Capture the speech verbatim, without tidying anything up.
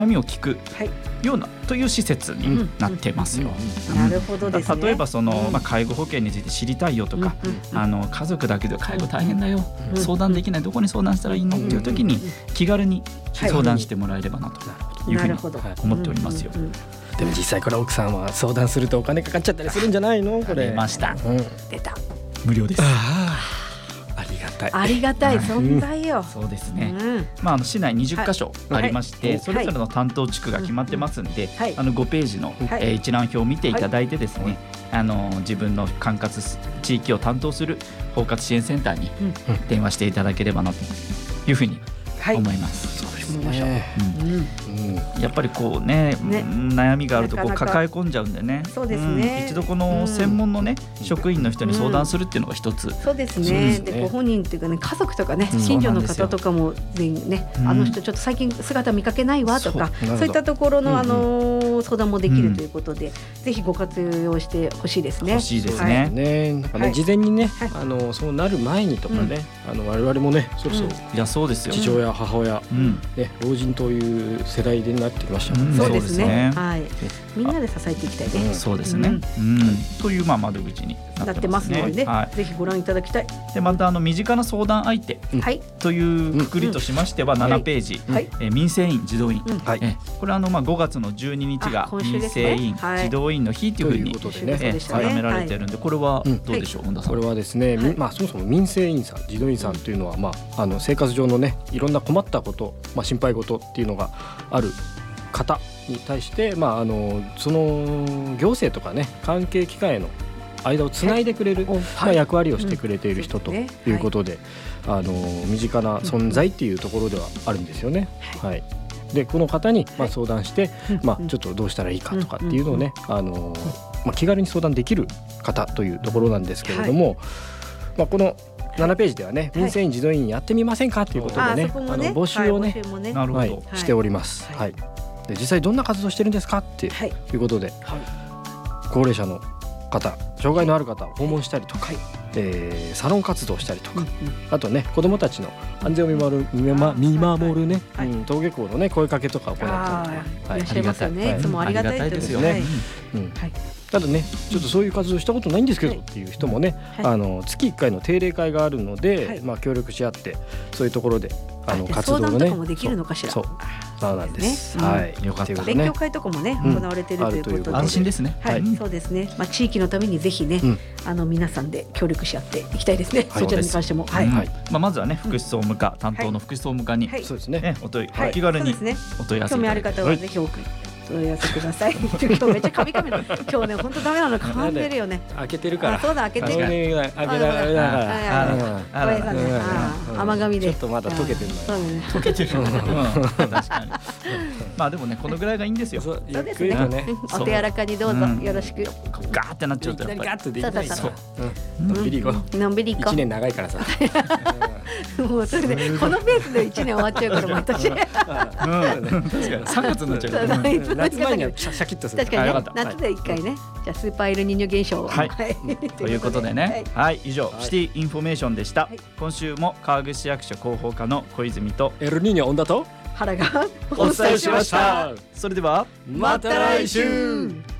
悩みを聞くようなという施設になってますよ。 なるほどですね。 例えばその、まあ、介護保険について知りたいよとか、うん、あの家族だけで介護大変だよ、うん、相談できない、どこに相談したらいいのっていう時に気軽に相談してもらえればなというふうに思っておりますよ。 でも実際これ奥さんは相談するとお金かかっちゃったりするんじゃないのこれ。 出ました、 うん、出た無料です。 あありがたいありがたい存在よ、 うん、そうですね、うんまあ、あの市内にじゅっかしょありまして、はい、それぞれの担当地区が決まってますんで、はい、あのごページの、はいえー、一覧表を見ていただいてですね、はいあの自分の管轄地域を担当する包括支援センターに電話していただければなというふうに思います、はいそうですねうん、やっぱりこう ね, ね悩みがあるとこう抱え込んじゃうんでね。 そうですね、 うん、一度この専門のね、うん、職員の人に相談するっていうのが一つ、 うん、そうですね。でご本人っていうかね家族とかね近所の方とかも全員ね、うん、あの人ちょっと最近姿見かけないわとか そ, そういったところの、あのー、相談もできるということで、うん、ぜひご活用してほしいですね。 欲しいですね、はいねなんかねはい、事前にね、はい、あのそうなる前にとかね、うん、あの我々もねそろそろ、うん、いやそうですよ父親母親、うんね、老人という世代になってきましたもんね、 うん、そうですね、はい、みんなで支えていきたいね、 うん、そうですね、うんうん、というまあ窓口になってますね。 なってますので、はい、ぜひご覧いただきたい。 でまたあの身近な相談相手というくくりとしましてはななページ、はいえー、民生委員児童委員、うんはいえー、これはあのまあごがつのじゅうににちが民生委員、ねはい、児童委員の日というふうに定められているんで、これはどうでしょう、本田さん。 これはですね、はいまあ、そもそも民生委員さん児童委員さんというのは、まあ、あの生活上のねいろんな困ったこと、まあ、心配事っていうのがある方に対して、まあ、あのその行政とかね関係機関への間をつないでくれる、はいまあ、役割をしてくれている人ということで、うんはい、あの身近な存在っていうところではあるんですよね、はい、でこの方にまあ相談して、はいまあ、ちょっとどうしたらいいかとかっていうのをね、あのまあ、気軽に相談できる方というところなんですけれども、はいまあ、このななページではね、民生委員児童委員やってみませんかということで ね, ああの募集を ね,、はいねはい、しております、はいはい、で実際どんな活動してるんですかっていうことで、はい、高齢者の方障害のある方を訪問したりとか、はいえー、サロン活動したりとか、うんうん、あとね子どもたちの安全を見守る、見ま、見守るね、はいうん、登下校のね声かけとかを行ったりとか、 はい、いらっしゃいますよね、はい、いつもありがたいですよね、はいうんはいただねちょっとそういう活動したことないんですけどっていう人もね、はい、あの月いっかいの定例会があるので、はいまあ、協力し合ってそういうところであの活動をね相談とかもできるのかしら。 そうそうなんです、ね、はい、よかった、 勉強会とかもね、うん、行われているということで安心ですね、 はい、そうですね、まあ、地域のためにぜひね、うん、あの皆さんで協力し合っていきたいですね、はい、そちらに関しても、はいはいまあ、まずはね福祉総務課、うん、担当の福祉総務課に、はいね、お問い、はい、気軽にお問い合わせいただいて、 興味ある方はぜひ多くお問い合わせください。今日めっちゃカミカミの今日ね本当ダメなの噛んでるよね。 開けてるから。 そうだ開けてる。 開けられながら。 甘噛みで。 ちょっとまだ溶けてるのよ。 溶けてる。確かに。まあでもねこのぐらいがいいんですよ。 そうですね。お手柔らかにどうぞよろしく。 ガーってなっちゃうとやっぱり。 ガーってできない。そう。のんびり行こう。 のんびり行こう。 一年長いからさ。 もうそれでこのペースで一年終わっちゃうから毎年。 確かにさんがつになっちゃうから。 夏前にはシャキッとする。 確かにね夏でいっかいね。じゃあスーパーエルニーニョ現象。 はい。ということでね。はい以上シティインフォメーションでした。今週も川口市役所広報課の小泉とエルニーニョ恩田と原がお伝えしました。それではまた来週。